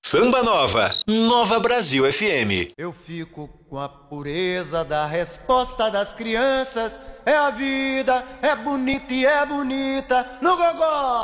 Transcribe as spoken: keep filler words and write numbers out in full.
Samba Nova, Nova Brasil F M. Eu fico com a pureza da resposta das crianças. É a vida, é bonita e é bonita no gogó.